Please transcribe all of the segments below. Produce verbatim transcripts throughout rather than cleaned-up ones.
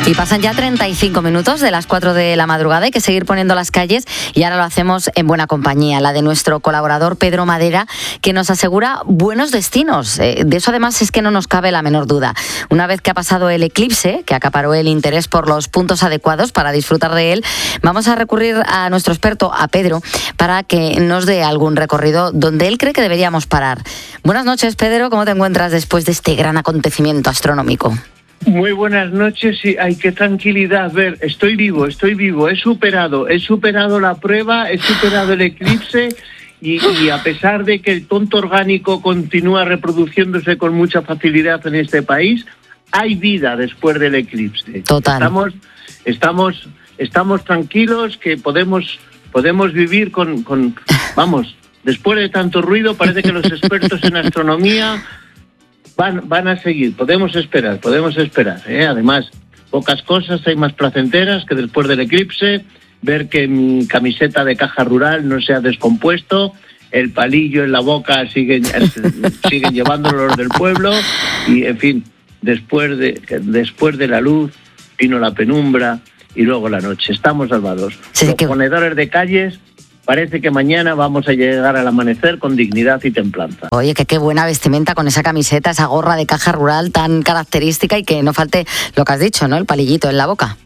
Y pasan ya treinta y cinco minutos de las cuatro de la madrugada. Hay que seguir poniendo las calles y ahora lo hacemos en buena compañía, la de nuestro colaborador Pedro Madera, que nos asegura buenos destinos. Eh, de eso además es que no nos cabe la menor duda. Una vez que ha pasado el eclipse, que acaparó el interés por los puntos adecuados para disfrutar de él, vamos a recurrir a nuestro experto, a Pedro, para que nos dé algún recorrido donde él cree que deberíamos parar. Buenas noches, Pedro. ¿Cómo te encuentras después de este gran acontecimiento astronómico? Muy buenas noches, y ay, qué tranquilidad, ver, estoy vivo, estoy vivo, he superado, he superado la prueba, he superado el eclipse y, y a pesar de que el tonto orgánico continúa reproduciéndose con mucha facilidad en este país, hay vida después del eclipse. Total. Estamos, estamos, estamos tranquilos que podemos, podemos vivir con, con, vamos, después de tanto ruido parece que los expertos en astronomía Van, van a seguir, podemos esperar, podemos esperar. ¿eh? Además, pocas cosas hay más placenteras que después del eclipse, ver que mi camiseta de caja rural no se ha descompuesto, el palillo en la boca siguen, siguen llevándolo los del pueblo, y en fin, después de, después de la luz vino la penumbra y luego la noche. Estamos salvados. Sí, Los que... ponedores de calles, parece que mañana vamos a llegar al amanecer con dignidad y templanza. Oye, que qué buena vestimenta con esa camiseta, esa gorra de caja rural tan característica y que no falte lo que has dicho, ¿no? El palillito en la boca.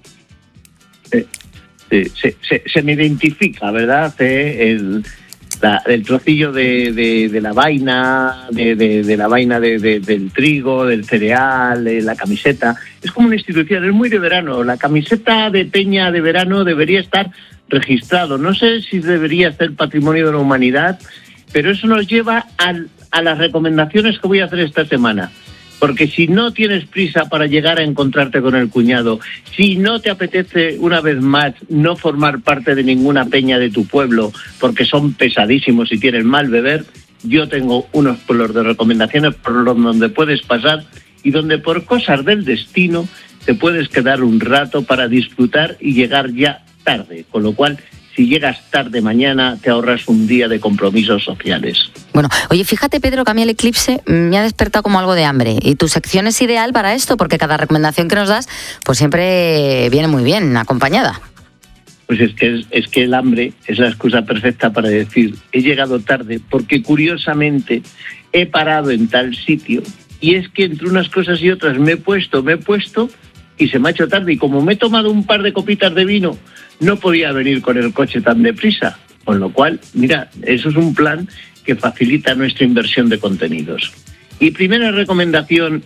Eh, eh, se, se, se me identifica, ¿verdad? Eh, el, la, el trocillo de, de, de la vaina, de, de, de la vaina de, de, del trigo, del cereal, de la camiseta. Es como una institución, es muy de verano. La camiseta de peña de verano debería estar registrado. No sé si debería ser patrimonio de la humanidad, pero eso nos lleva al, a las recomendaciones que voy a hacer esta semana. Porque si no tienes prisa para llegar a encontrarte con el cuñado, si no te apetece una vez más no formar parte de ninguna peña de tu pueblo, porque son pesadísimos y tienen mal beber, yo tengo unos pueblos de recomendaciones por los donde puedes pasar y donde por cosas del destino te puedes quedar un rato para disfrutar y llegar ya tarde, con lo cual si llegas tarde mañana te ahorras un día de compromisos sociales. Bueno, oye, fíjate, Pedro, que a mí el eclipse me ha despertado como algo de hambre y tu sección es ideal para esto porque cada recomendación que nos das pues siempre viene muy bien acompañada. Pues es que, es, es que el hambre es la excusa perfecta para decir he llegado tarde porque curiosamente he parado en tal sitio y es que entre unas cosas y otras me he puesto, me he puesto y se me ha hecho tarde y como me he tomado un par de copitas de vino no podía venir con el coche tan deprisa, con lo cual, mira, eso es un plan que facilita nuestra inversión de contenidos. Y primera recomendación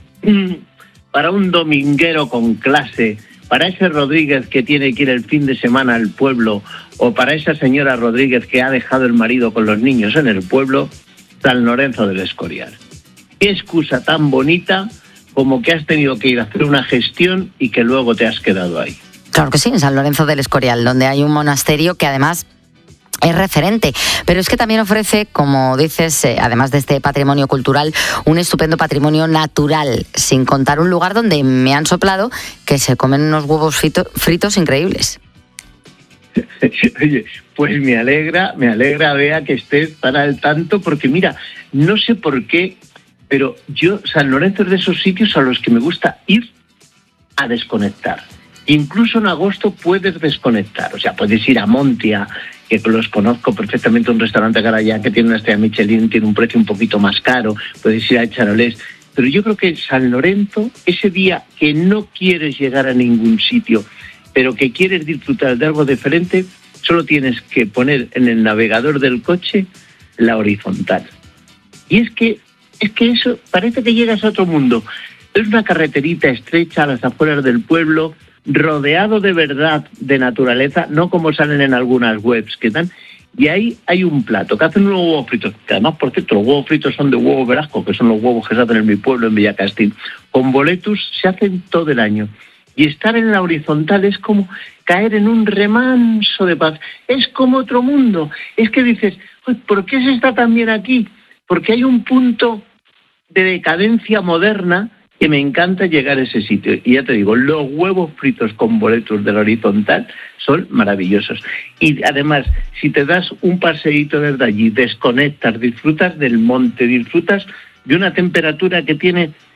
para un dominguero con clase, para ese Rodríguez que tiene que ir el fin de semana al pueblo o para esa señora Rodríguez que ha dejado el marido con los niños en el pueblo, San Lorenzo del Escorial. Qué excusa tan bonita como que has tenido que ir a hacer una gestión y que luego te has quedado ahí. Claro que sí, en San Lorenzo del Escorial, donde hay un monasterio que además es referente, pero es que también ofrece, como dices, eh, además de este patrimonio cultural, un estupendo patrimonio natural, sin contar un lugar donde me han soplado que se comen unos huevos frito, fritos increíbles. Oye, pues me alegra, me alegra, Bea, que estés tan al tanto, porque mira, no sé por qué, pero yo, San Lorenzo es de esos sitios a los que me gusta ir a desconectar. Incluso en agosto puedes desconectar, o sea, puedes ir a Montia, que los conozco perfectamente, un restaurante que ahora ya que tiene una estrella Michelin, tiene un precio un poquito más caro, puedes ir a Charolés, pero yo creo que San Lorenzo, ese día que no quieres llegar a ningún sitio, pero que quieres disfrutar de algo diferente, solo tienes que poner en el navegador del coche la horizontal. Y es que, es que eso parece que llegas a otro mundo. Es una carreterita estrecha a las afueras del pueblo, rodeado de verdad de naturaleza, no como salen en algunas webs que dan, y ahí hay un plato que hacen unos huevos fritos, que además, por cierto, los huevos fritos son de huevo Velasco, que son los huevos que se hacen en mi pueblo, en Villacastín. Con boletus se hacen todo el año. Y estar en la horizontal es como caer en un remanso de paz. Es como otro mundo. Es que dices, ¿por qué se está tan bien aquí? Porque hay un punto de decadencia moderna que me encanta llegar a ese sitio. Y ya te digo, los huevos fritos con boletus de la horizontal son maravillosos. Y además, si te das un paseíto desde allí, desconectas, disfrutas del monte, disfrutas de una temperatura que tiene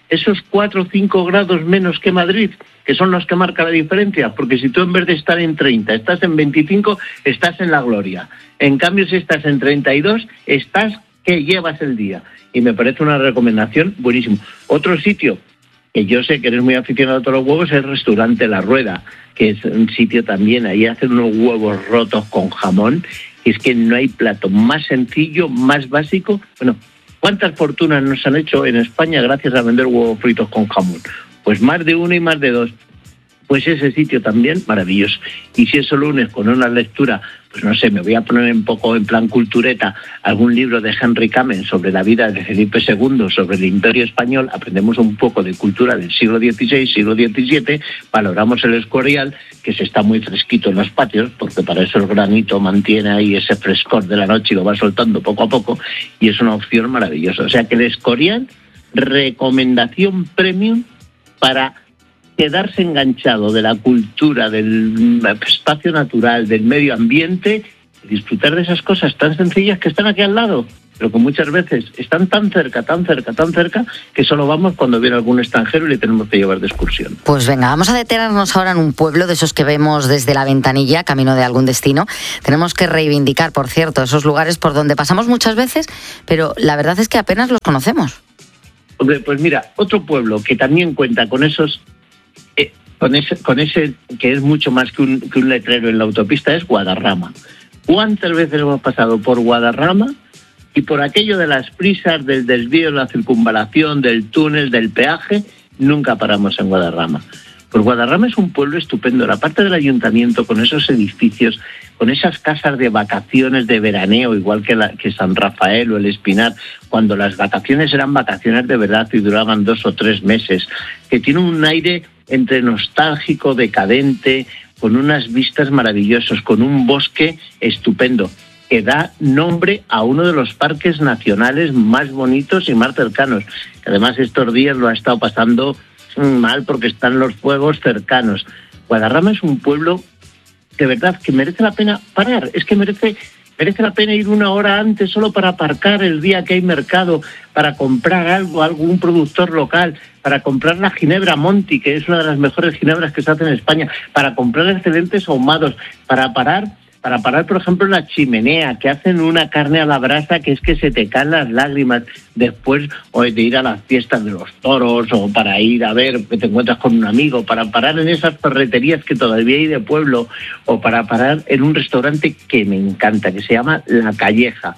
esos cuatro o cinco grados menos que Madrid, que son los que marcan la diferencia, porque si tú en vez de estar en treinta, estás en veinticinco, estás en la gloria. En cambio, si estás en treinta y dos, estás que llevas el día. Y me parece una recomendación buenísimo. Otro sitio que yo sé que eres muy aficionado a todos los huevos es el restaurante La Rueda, que es un sitio también, ahí hacen unos huevos rotos con jamón, y es que no hay plato más sencillo, más básico. Bueno, ¿cuántas fortunas nos han hecho en España gracias a vender huevos fritos con jamón? Pues más de uno y más de dos. Pues ese sitio también maravilloso. Y si eso lo unes con una lectura, pues no sé, me voy a poner un poco en plan cultureta, algún libro de Henry Kamen sobre la vida de Felipe segundo, sobre el Imperio Español, aprendemos un poco de cultura del siglo dieciséis, siglo diecisiete, valoramos el Escorial, que se está muy fresquito en los patios, porque para eso el granito mantiene ahí ese frescor de la noche y lo va soltando poco a poco, y es una opción maravillosa. O sea que el Escorial, recomendación premium para quedarse enganchado de la cultura, del espacio natural, del medio ambiente, y disfrutar de esas cosas tan sencillas que están aquí al lado, pero que muchas veces están tan cerca, tan cerca, tan cerca, que solo vamos cuando viene algún extranjero y le tenemos que llevar de excursión. Pues venga, vamos a detenernos ahora en un pueblo de esos que vemos desde la ventanilla, camino de algún destino. Tenemos que reivindicar, por cierto, esos lugares por donde pasamos muchas veces, pero la verdad es que apenas los conocemos. Hombre, pues mira, otro pueblo que también cuenta con esos... Eh, con ese, con ese que es mucho más que un, que un letrero en la autopista, es Guadarrama. ¿Cuántas veces hemos pasado por Guadarrama y por aquello de las prisas, del desvío, la circunvalación, del túnel, del peaje, nunca paramos en Guadarrama? Pues Guadarrama es un pueblo estupendo, la parte del ayuntamiento con esos edificios, con esas casas de vacaciones de veraneo, igual que, la, que San Rafael o el Espinar, cuando las vacaciones eran vacaciones de verdad y duraban dos o tres meses, que tiene un aire entre nostálgico, decadente, con unas vistas maravillosas, con un bosque estupendo, que da nombre a uno de los parques nacionales más bonitos y más cercanos, que además estos días lo ha estado pasando mal porque están los fuegos cercanos. Guadarrama es un pueblo de verdad que merece la pena parar, es que merece... Merece la pena ir una hora antes solo para aparcar el día que hay mercado, para comprar algo, algún productor local, para comprar la ginebra Monti, que es una de las mejores ginebras que se hace en España, para comprar excelentes ahumados, para parar, para parar, por ejemplo, en la chimenea, que hacen una carne a la brasa que es que se te caen las lágrimas después, o de ir a las fiestas de los toros, o para ir a ver que te encuentras con un amigo, para parar en esas ferreterías que todavía hay de pueblo, o para parar en un restaurante que me encanta, que se llama La Calleja.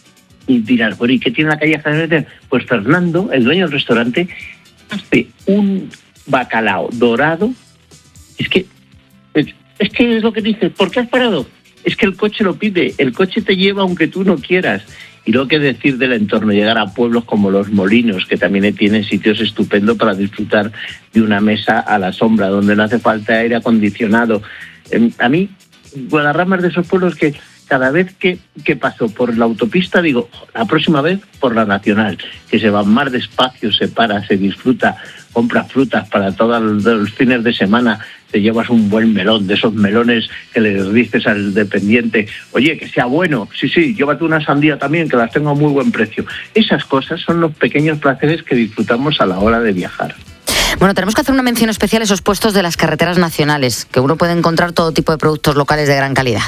Y dirás, bueno, ¿y qué tiene La Calleja? Pues Fernando, el dueño del restaurante, hace un bacalao dorado. Es que es, es que es lo que dices, ¿por qué has parado? Es que el coche lo pide, el coche te lleva aunque tú no quieras. Y luego qué decir del entorno, llegar a pueblos como Los Molinos, que también tienen sitios estupendos para disfrutar de una mesa a la sombra, donde no hace falta aire acondicionado. Eh, a mí, Guadarrama es de esos pueblos que cada vez que, que paso por la autopista digo, la próxima vez por la nacional, que se va más despacio, se para, se disfruta, compra frutas para todos los, los fines de semana, te llevas un buen melón, de esos melones que le dices al dependiente, oye, que sea bueno, sí, sí, llévate una sandía también, que las tengo a muy buen precio. Esas cosas son los pequeños placeres que disfrutamos a la hora de viajar. Bueno, tenemos que hacer una mención especial a esos puestos de las carreteras nacionales, que uno puede encontrar todo tipo de productos locales de gran calidad.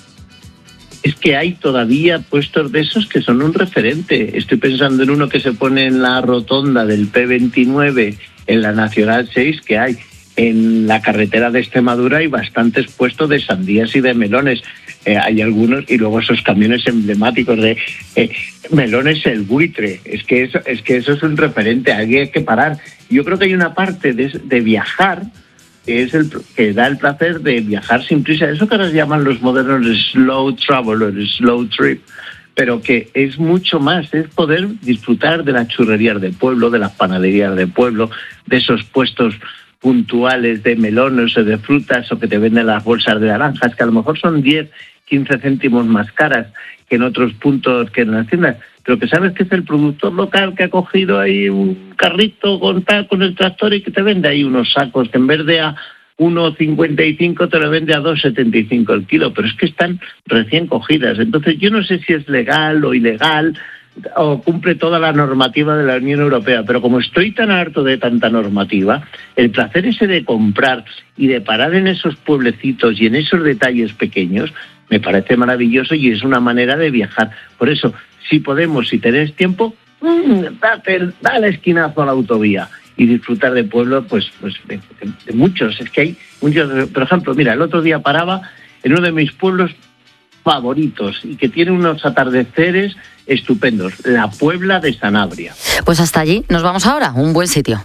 Es que hay todavía puestos de esos que son un referente. Estoy pensando en uno que se pone en la rotonda del P veintinueve, en la Nacional seis, que hay. En la carretera de Extremadura hay bastantes puestos de sandías y de melones. Eh, hay algunos, y luego esos camiones emblemáticos de eh, melones el buitre. Es que, eso, es que eso es un referente, aquí hay que parar. Yo creo que hay una parte de, de viajar que es el que da el placer de viajar sin prisa. Eso que ahora llaman los modernos slow travel o slow trip, pero que es mucho más, es poder disfrutar de las churrerías del pueblo, de las panaderías del pueblo, de esos puestos puntuales de melones o de frutas, o que te venden las bolsas de naranjas, que a lo mejor son diez, quince céntimos más caras que en otros puntos, que en las tiendas, pero que sabes que es el productor local que ha cogido ahí un carrito con tal, con el tractor, y que te vende ahí unos sacos que en vez de a uno cincuenta y cinco te lo vende a dos setenta y cinco el kilo, pero es que están recién cogidas. Entonces yo no sé si es legal o ilegal, o cumple toda la normativa de la Unión Europea, pero como estoy tan harto de tanta normativa, el placer ese de comprar y de parar en esos pueblecitos y en esos detalles pequeños me parece maravilloso y es una manera de viajar. Por eso, si podemos, si tenéis tiempo, mmm, date, dale esquinazo a la autovía y disfrutar de pueblos, pues, pues de, de, de muchos. Es que hay muchos. Por ejemplo, mira, el otro día paraba en uno de mis pueblos favoritos y que tiene unos atardeceres estupendos, la Puebla de Sanabria. Pues hasta allí nos vamos ahora, un buen sitio.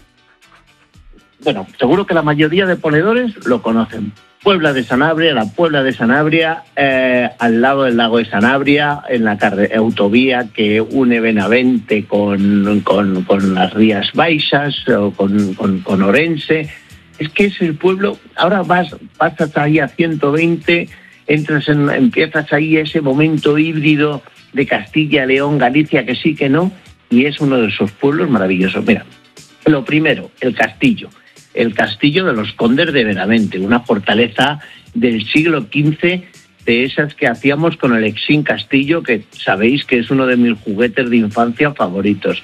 Bueno, seguro que la mayoría de ponedores lo conocen. Puebla de Sanabria, la Puebla de Sanabria, eh, al lado del lago de Sanabria, en la carre- autovía que une Benavente con, con, con las Rías Baixas o con, con, con Orense. Es que es el pueblo, ahora vas, pasas ahí a ciento veinte, entras en, empiezas ahí ese momento híbrido de Castilla, León, Galicia, que sí, que no, y es uno de esos pueblos maravillosos. Mira, lo primero, el castillo. El castillo de los condes de Benavente, una fortaleza del siglo quince, de esas que hacíamos con el Exín Castillo, que sabéis que es uno de mis juguetes de infancia favoritos.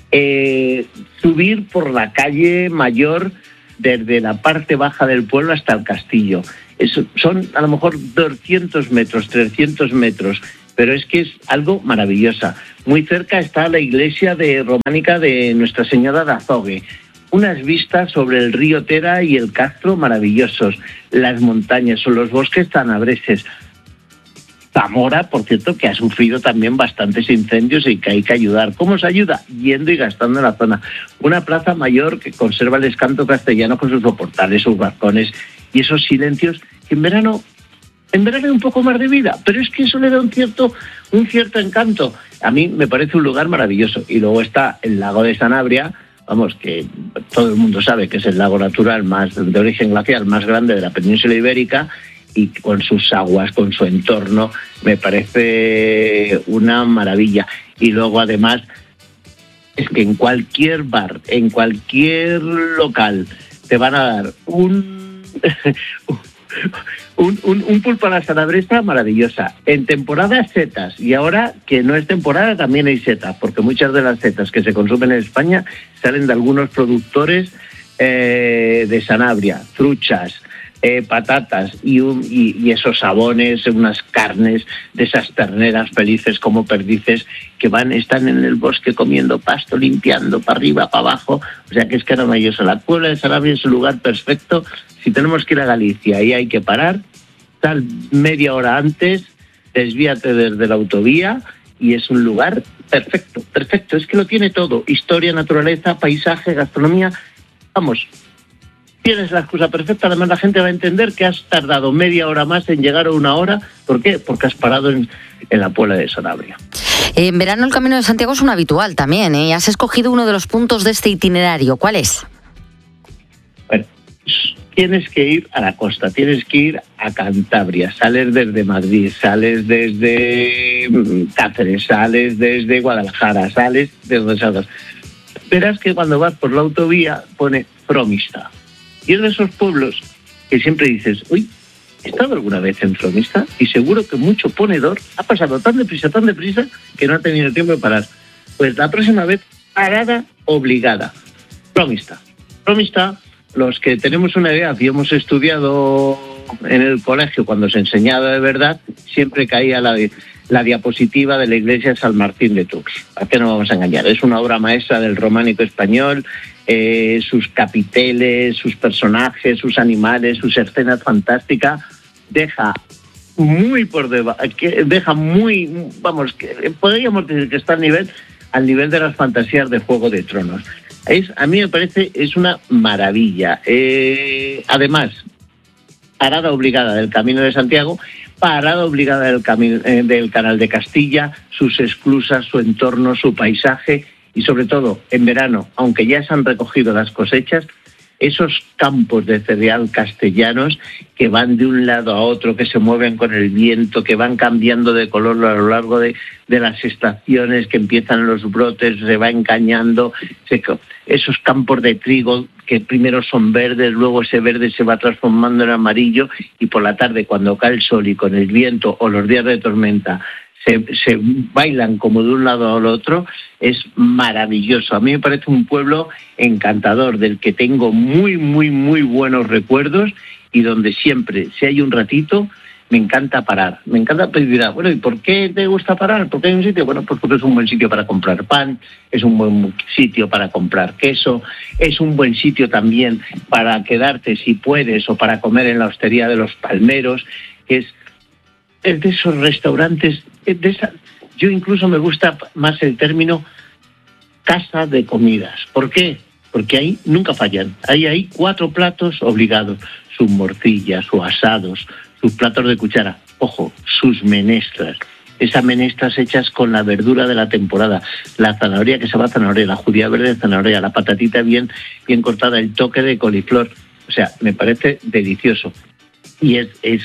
Eh, subir por la calle Mayor desde la parte baja del pueblo hasta el castillo. Eso, son a lo mejor doscientos metros, trescientos metros, pero es que es algo maravillosa. Muy cerca está la iglesia de románica de Nuestra Señora de Azogue. Unas vistas sobre el río Tera y el Castro maravillosos. Las montañas o los bosques tanabreses. Zamora, por cierto, que ha sufrido también bastantes incendios y que hay que ayudar. ¿Cómo se ayuda? Yendo y gastando en la zona. Una plaza mayor que conserva el escanto castellano con sus soportales, sus balcones y esos silencios que en verano, en verano hay un poco más de vida, pero es que eso le da un cierto, un cierto encanto. A mí me parece un lugar maravilloso. Y luego está el lago de Sanabria, vamos, que todo el mundo sabe que es el lago natural más de origen glacial más grande de la península ibérica, y con sus aguas, con su entorno, me parece una maravilla. Y luego además es que en cualquier bar, en cualquier local, te van a dar un un, un, un pulpo a la salabresa maravillosa. En temporada setas, y ahora que no es temporada también hay setas, porque muchas de las setas que se consumen en España salen de algunos productores eh, de Sanabria, truchas, Eh, patatas y, un, y, y esos sabones, unas carnes de esas terneras felices como perdices que van, están en el bosque comiendo pasto, limpiando para arriba, para abajo. O sea que es que era maravilloso. La Puebla de Sanabria es un lugar perfecto. Si tenemos que ir a Galicia y hay que parar, tal media hora antes, desvíate desde la autovía y es un lugar perfecto, perfecto. Es que lo tiene todo: historia, naturaleza, paisaje, gastronomía. Vamos, tienes la excusa perfecta. Además, la gente va a entender que has tardado media hora más en llegar o una hora. ¿Por qué? Porque has parado en, en la Puebla de Sanabria. En verano el Camino de Santiago es un habitual también, ¿eh? Has escogido uno de los puntos de este itinerario. ¿Cuál es? Bueno, tienes que ir a la costa, tienes que ir a Cantabria. Sales desde Madrid, sales desde Cáceres, sales desde Guadalajara, sales de donde salgas. Verás que cuando vas por la autovía pone Fromista. Y es de esos pueblos que siempre dices, uy, ¿he estado alguna vez en Fromista? Y seguro que mucho ponedor ha pasado tan deprisa, tan deprisa, que no ha tenido tiempo de parar. Pues la próxima vez, parada obligada. Fromista. Fromista, los que tenemos una idea, si hemos estudiado en el colegio cuando se enseñaba de verdad, siempre caía la, la diapositiva de la iglesia de San Martín de Tours. ¿A qué no vamos a engañar? Es una obra maestra del románico español. Eh, sus capiteles, sus personajes, sus animales, sus escenas fantásticas, deja muy por debajo, deja muy, vamos, que podríamos decir que está al nivel, al nivel de las fantasías de Juego de Tronos. Es, a mí me parece, es una maravilla. Eh, además, parada obligada del Camino de Santiago, parada obligada del, camino, eh, del Canal de Castilla, sus esclusas, su entorno, su paisaje. Y sobre todo, en verano, aunque ya se han recogido las cosechas, esos campos de cereal castellanos que van de un lado a otro, que se mueven con el viento, que van cambiando de color a lo largo de, de las estaciones, que empiezan los brotes, se va encañando, se, esos campos de trigo que primero son verdes, luego ese verde se va transformando en amarillo, y por la tarde, cuando cae el sol y con el viento o los días de tormenta se, se bailan como de un lado al otro, es maravilloso. A mí me parece un pueblo encantador, del que tengo muy, muy, muy buenos recuerdos y donde siempre, si hay un ratito, me encanta parar. Me encanta pedir, bueno, ¿y por qué te gusta parar? ¿Por qué hay un sitio? Bueno, pues porque es un buen sitio para comprar pan, es un buen sitio para comprar queso, es un buen sitio también para quedarte si puedes o para comer en la hostería de los Palmeros, que es, es de esos restaurantes, es de esa, yo incluso me gusta más el término casa de comidas. ¿Por qué? Porque ahí nunca fallan. Ahí hay cuatro platos obligados, sus morcillas, sus asados, sus platos de cuchara, ojo, sus menestras, esas menestras hechas con la verdura de la temporada, la zanahoria que se llama zanahoria, la judía verde de zanahoria, la patatita bien, bien cortada, el toque de coliflor, o sea, me parece delicioso. Y es, es,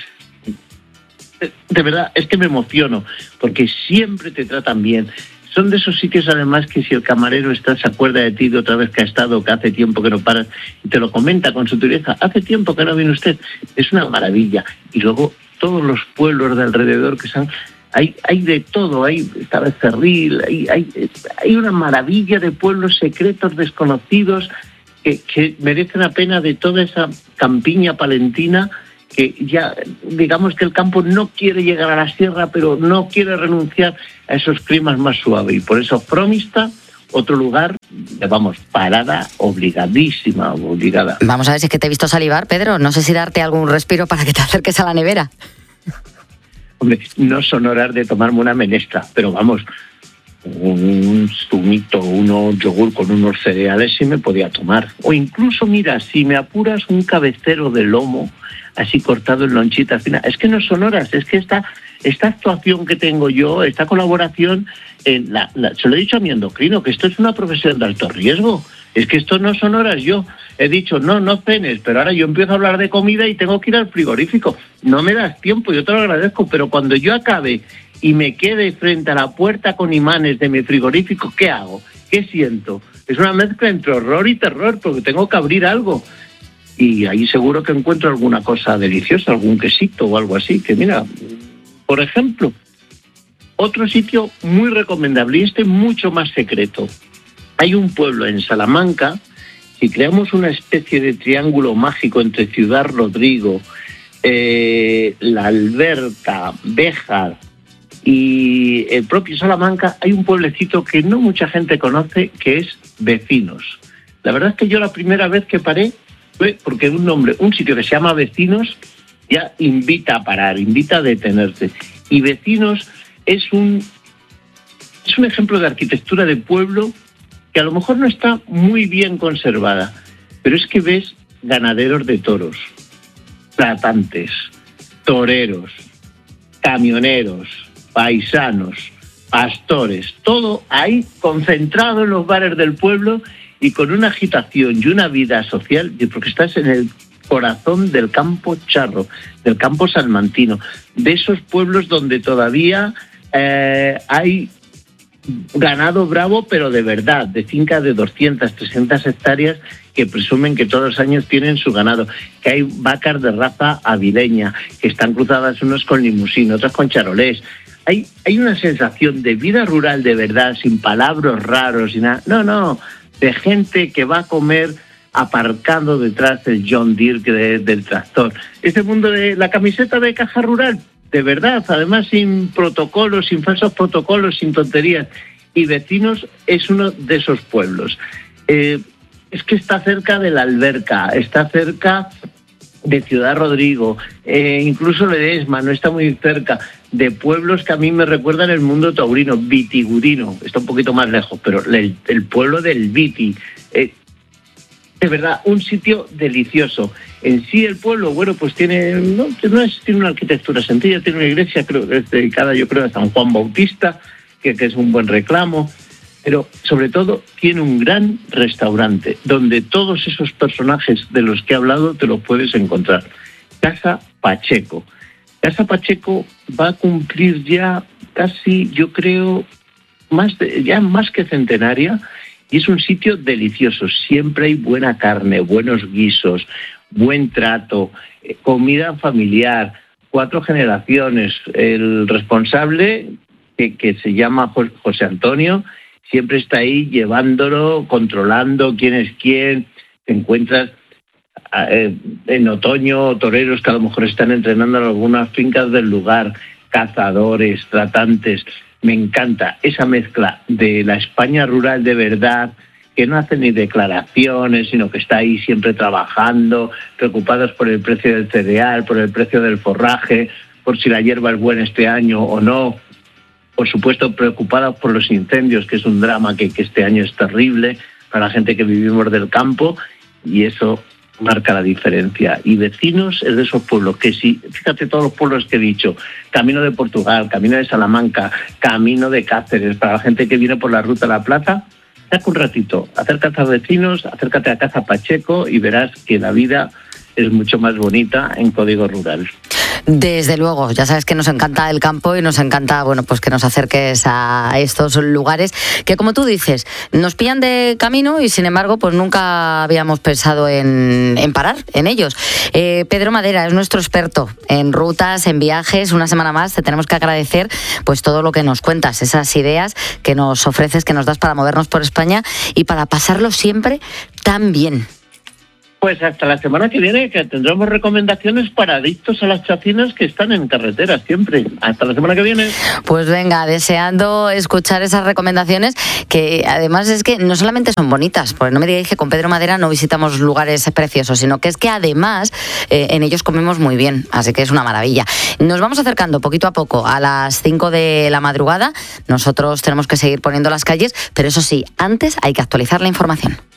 de verdad, es que me emociono, porque siempre te tratan bien. Son de esos sitios, además, que si el camarero está, se acuerda de ti de otra vez que ha estado, que hace tiempo que no paras, y te lo comenta con su dureza, hace tiempo que no viene usted, es una maravilla. Y luego todos los pueblos de alrededor que son, hay, hay de todo, hay está Becerril, hay, hay, hay una maravilla de pueblos secretos, desconocidos, que, que merecen la pena de toda esa campiña palentina, que ya, digamos que el campo no quiere llegar a la sierra, pero no quiere renunciar a esos climas más suaves. Y por eso Fromista, otro lugar, vamos, parada obligadísima, obligada. Vamos a ver si es que te he visto salivar, Pedro. No sé si darte algún respiro para que te acerques a la nevera. Hombre, no son horas de tomarme una menestra, pero vamos, un zumito, uno yogur con unos cereales sí me podía tomar. O incluso, mira, si me apuras, un cabecero de lomo así cortado en lonchitas finas. Es que no son horas, es que esta, esta actuación que tengo yo, esta colaboración, eh, la, la, se lo he dicho a mi endocrino, que esto es una profesión de alto riesgo. Es que esto no son horas. Yo he dicho, no, no cenes, pero ahora yo empiezo a hablar de comida y tengo que ir al frigorífico. No me das tiempo, yo te lo agradezco, pero cuando yo acabe y me quede frente a la puerta con imanes de mi frigorífico, ¿qué hago? ¿Qué siento? Es una mezcla entre horror y terror, porque tengo que abrir algo. Y ahí seguro que encuentro alguna cosa deliciosa, algún quesito o algo así. Que mira, por ejemplo, otro sitio muy recomendable, y este mucho más secreto. Hay un pueblo en Salamanca, si creamos una especie de triángulo mágico entre Ciudad Rodrigo, eh, La Alberca, Béjar y el propio Salamanca, hay un pueblecito que no mucha gente conoce, que es Vecinos. La verdad es que yo la primera vez que paré, porque un nombre, un sitio que se llama Vecinos, ya invita a parar, invita a detenerse. Y Vecinos es un, es un ejemplo de arquitectura de pueblo que a lo mejor no está muy bien conservada, pero es que ves ganaderos de toros, tratantes, toreros, camioneros, paisanos, pastores, todo ahí concentrado en los bares del pueblo, y con una agitación y una vida social, porque estás en el corazón del campo charro, del campo salmantino, de esos pueblos donde todavía eh, hay ganado bravo, pero de verdad, de fincas de doscientas, trescientas hectáreas que presumen que todos los años tienen su ganado, que hay vacas de raza avileña, que están cruzadas unos con limusín, otras con charolés. Hay, hay una sensación de vida rural de verdad, sin palabras raros y nada. No, no, de gente que va a comer aparcando detrás del John Deere de, del tractor. Este mundo de la camiseta de caja rural, de verdad, además sin protocolos, sin falsos protocolos, sin tonterías. Y Vecinos es uno de esos pueblos. Eh, es que está cerca de La Alberca, está cerca de Ciudad Rodrigo, eh, incluso Ledesma, no está muy cerca, de pueblos que a mí me recuerdan el mundo taurino, Vitigudino, está un poquito más lejos, pero el, el pueblo del Viti, eh, de verdad, un sitio delicioso. En sí el pueblo, bueno, pues tiene, no, no es, tiene una arquitectura sencilla, tiene una iglesia, creo que es dedicada, yo creo, a San Juan Bautista, que, que es un buen reclamo, pero sobre todo tiene un gran restaurante donde todos esos personajes de los que he hablado te los puedes encontrar. Casa Pacheco. Casa Pacheco va a cumplir ya casi, yo creo, más de, ya más que centenaria, y es un sitio delicioso. Siempre hay buena carne, buenos guisos, buen trato, comida familiar, cuatro generaciones. El responsable que, que se llama José Antonio, siempre está ahí llevándolo, controlando quién es quién. Te encuentras eh, en otoño toreros que a lo mejor están entrenando en algunas fincas del lugar, cazadores, tratantes. Me encanta esa mezcla de la España rural de verdad, que no hace ni declaraciones, sino que está ahí siempre trabajando, preocupados por el precio del cereal, por el precio del forraje, por si la hierba es buena este año o no. Por supuesto, preocupados por los incendios, que es un drama que, que este año es terrible para la gente que vivimos del campo, y eso marca la diferencia. Y vecinos es de esos pueblos que sí, fíjate todos los pueblos que he dicho, Camino de Portugal, Camino de Salamanca, Camino de Cáceres, para la gente que viene por la Ruta de la Plata, saca un ratito, acércate a vecinos, acércate a Casa Pacheco y verás que la vida es mucho más bonita en Código Rural. Desde luego, ya sabes que nos encanta el campo y nos encanta, bueno, pues que nos acerques a estos lugares que, como tú dices, nos pillan de camino y sin embargo, pues nunca habíamos pensado en, en parar en ellos. Eh, Pedro Madera es nuestro experto en rutas, en viajes. Una semana más te tenemos que agradecer pues todo lo que nos cuentas, esas ideas que nos ofreces, que nos das para movernos por España y para pasarlo siempre tan bien. Pues hasta la semana que viene, que tendremos recomendaciones para adictos a las chacinas que están en carretera siempre. Hasta la semana que viene. Pues venga, deseando escuchar esas recomendaciones, que además es que no solamente son bonitas, porque no me digáis que con Pedro Madera no visitamos lugares preciosos, sino que es que además eh, en ellos comemos muy bien, así que es una maravilla. Nos vamos acercando poquito a poco a las cinco de la madrugada. Nosotros tenemos que seguir poniendo las calles, pero eso sí, antes hay que actualizar la información.